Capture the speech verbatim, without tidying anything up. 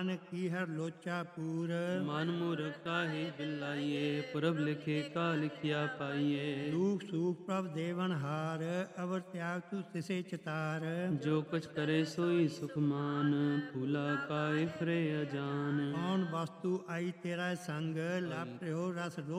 ਨਾਨਕ ਕੀ ਹਰ ਲੋਚਾ ਪੂਰ। ਮਨ ਮੂਰਖ ਕਾਹੇ ਬਿਲਾਈਏ, ਪ੍ਰਭ ਲਿਖੇ ਕਾ ਲਿਖਿਆ ਪਾਈਏ। ਦੁਖ ਸੂਖ ਪ੍ਰਭ ਦੇਵਨ ਹਾਰ, ਅਵਰ ਤਿਆਗ ਤੂ ਤਿਸੇ ਚਿਤਾਰ। ਜੋ ਕੁਛ ਕਰੇ ਸੋਈ ਸੁਖ ਮਾਨ, ਭੂਲਾ ਕਾਏ ਫਿਰੇ ਅਜਾਨ। ਕੌਣ ਵਸਤੂ ਆਈ ਤੇਰਾ ਸੰਗ, ਲਾਪਰਿਓ ਰਸ ਰੋ